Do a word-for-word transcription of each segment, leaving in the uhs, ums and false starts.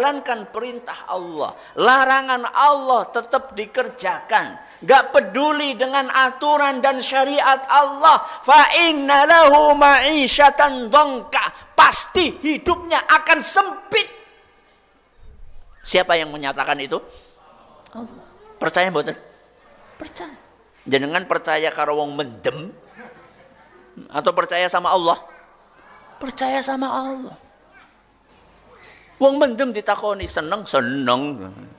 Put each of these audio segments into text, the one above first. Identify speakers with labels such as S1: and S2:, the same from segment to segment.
S1: menjalankan perintah Allah, larangan Allah tetap dikerjakan, gak peduli dengan aturan dan syariat Allah, fa inna lahu ma'isyatan dhanka, pasti hidupnya akan sempit. Siapa yang menyatakan itu? Allah. Percaya mboten? Percaya. Jenengan percaya karo wong mendem atau percaya sama Allah? Percaya sama Allah. Wong mendem ditakoni seneng seneng.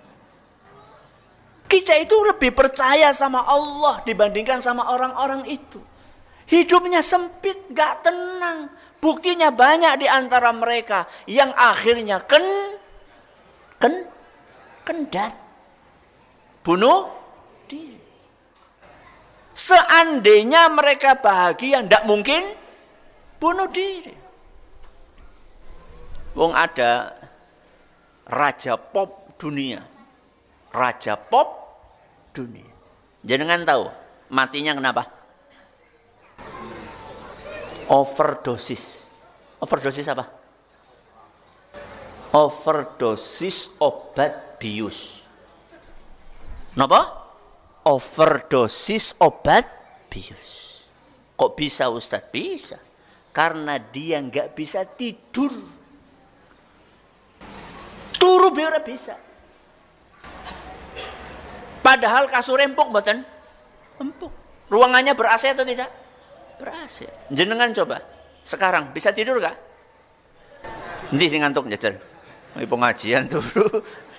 S1: Kita itu lebih percaya sama Allah dibandingkan sama orang-orang itu. Hidupnya sempit, gak tenang. Buktinya banyak di antara mereka yang akhirnya ken ken kendat, bunuh diri. Seandainya mereka bahagia, ndak mungkin bunuh diri. Wong ada raja pop dunia, raja pop dunia. Jenengan tahu matinya kenapa? Overdosis. Overdosis apa? Overdosis obat bius. Napa? Overdosis obat bius. Kok bisa Ustadz? Bisa. Karena dia nggak bisa tidur. Turu biar bisa. Padahal kasur empuk mboten? Empuk. Ruangannya ber-A C atau tidak? Ber-A C. Jenengan coba. Sekarang bisa tidur gak? Nanti sing ngantuk jajal. Mau pengajian turu.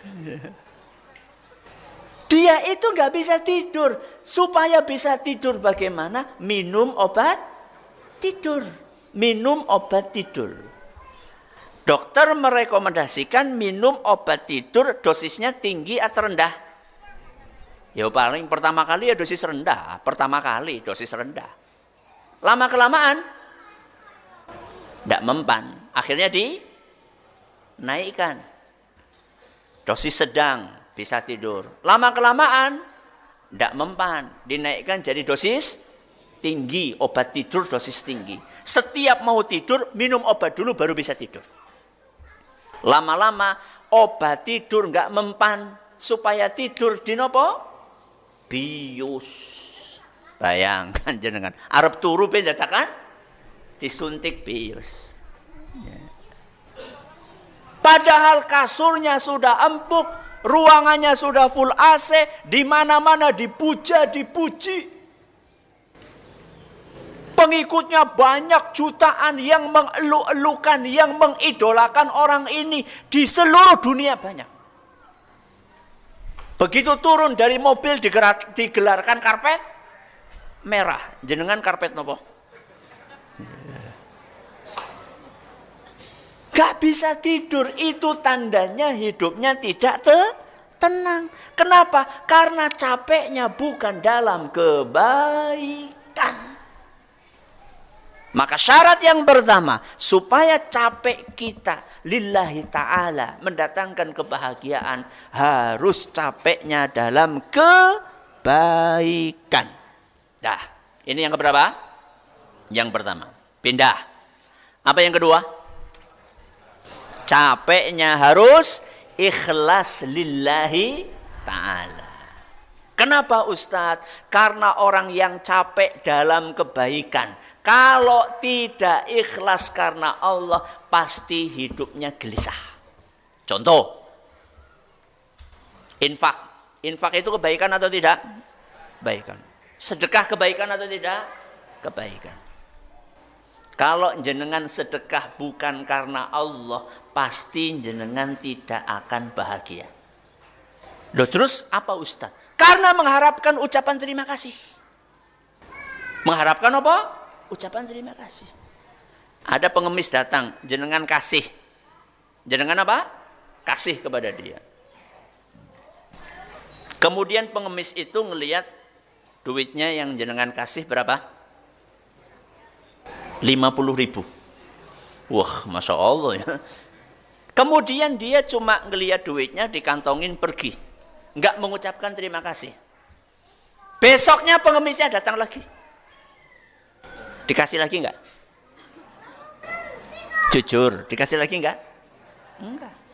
S1: Dia itu nggak bisa tidur. Supaya bisa tidur bagaimana? Minum obat tidur. Minum obat tidur. Dokter merekomendasikan minum obat tidur dosisnya tinggi atau rendah? Ya paling pertama kali ya dosis rendah. Pertama kali dosis rendah. Lama kelamaan tidak mempan. Akhirnya dinaikkan. Dosis sedang bisa tidur. Lama kelamaan tidak mempan. Dinaikkan jadi dosis tinggi. Obat tidur dosis tinggi. Setiap mau tidur minum obat dulu baru bisa tidur. Lama-lama obat tidur nggak mempan, supaya tidur di nopo? Bius. Bayangkan jenengan, arep turu ben dadakan disuntik bius. Ya. Padahal kasurnya sudah empuk, ruangannya sudah full A C, di mana-mana dipuja, dipuji. Pengikutnya banyak jutaan yang mengeluh-elukan, yang mengidolakan orang ini di seluruh dunia banyak. Begitu turun dari mobil digelar, digelarkan karpet merah. Jenengan karpet nopo? Gak bisa tidur, itu tandanya hidupnya tidak te tenang. Kenapa? Karena capeknya bukan dalam kebaikan. Maka syarat yang pertama, supaya capek kita lillahi ta'ala, mendatangkan kebahagiaan, harus capeknya dalam kebaikan. Dah, ini yang keberapa? Yang pertama, pindah. Apa yang kedua? Capeknya harus ikhlas lillahi ta'ala. Kenapa Ustadz? Karena orang yang capek dalam kebaikan, kalau tidak ikhlas karena Allah, pasti hidupnya gelisah. Contoh, infak. Infak itu kebaikan atau tidak? Kebaikan. Sedekah kebaikan atau tidak? Kebaikan. Kalau jenengan sedekah bukan karena Allah, pasti jenengan tidak akan bahagia. Loh terus apa Ustadz? Karena mengharapkan ucapan terima kasih. Mengharapkan apa? Ucapan terima kasih. Ada pengemis datang, jenengan kasih. Jenengan apa? Kasih kepada dia. Kemudian pengemis itu ngelihat duitnya yang jenengan kasih berapa? lima puluh ribu. Wah, Masya Allah ya. Kemudian dia cuma ngelihat duitnya, dikantongin, pergi. Enggak mengucapkan terima kasih. Besoknya pengemisnya datang lagi. Dikasih lagi enggak? Jujur, dikasih lagi enggak? Enggak.